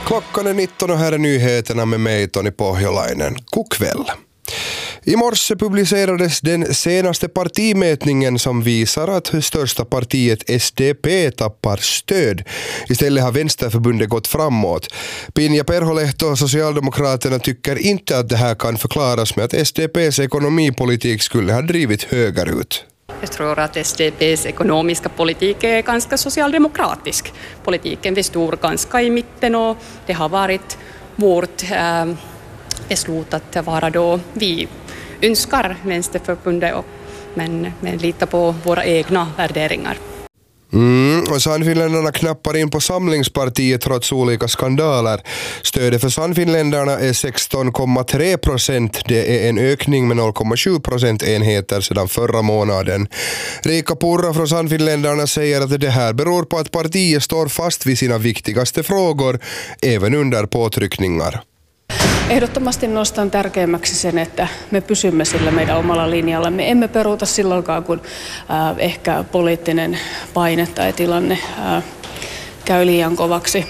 Klockan är 19 och här är nyheterna med mig, Tony Pohjolainen. God kväll. I morse publicerades den senaste partimätningen som visar att största partiet SDP tappar stöd. Istället har Vänsterförbundet gått framåt. Pinja Perholehto och Socialdemokraterna tycker inte att det här kan förklaras med att SDP:s ekonomipolitik skulle ha drivit högerut. Jag tror att SDP:s ekonomiska politik är ganska socialdemokratisk. Politiken består ganska i mitten och det har varit vårt beslut att vara då vi önskar Vänsterförbundet men litar på våra egna värderingar. Och Sannfinländarna knappar in på Samlingspartiet trots olika skandaler. Stödet för Sannfinländarna är 16,3%. Det är en ökning med 0,7 procentenheter sedan förra månaden. Rika Purra från Sannfinländarna säger att det här beror på att partiet står fast vid sina viktigaste frågor även under påtryckningar. Ehdottomasti nostan tärkeimmäksi sen, että me pysymme sillä meidän omalla linjalla. Me emme peruuta silloinkaan, kun ehkä poliittinen paine tai tilanne käy liian kovaksi.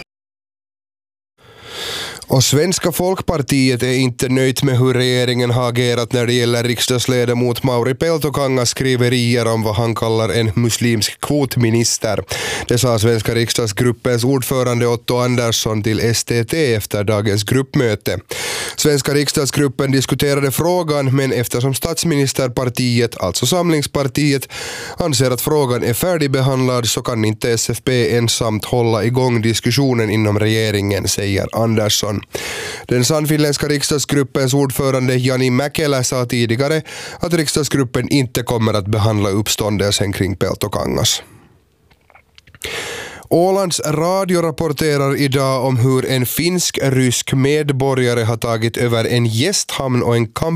Och Svenska Folkpartiet är inte nöjt med hur regeringen har agerat när det gäller riksdagsledamot Mauri Peltokangas skriverier om vad han kallar en muslimsk kvotminister. Det sa Svenska riksdagsgruppens ordförande Otto Andersson till STT efter dagens gruppmöte. Svenska riksdagsgruppen diskuterade frågan, men eftersom statsministerpartiet, alltså Samlingspartiet, anser att frågan är färdigbehandlad så kan inte SFP ensamt hålla igång diskussionen inom regeringen, säger Andersson. Den sannfinländska riksdagsgruppens ordförande Jani Mäkelä sa tidigare att riksdagsgruppen inte kommer att behandla uppståndelsen kring Peltokangas. Ålands radio rapporterar idag om hur en finsk-rysk medborgare har tagit över en gästhamn och en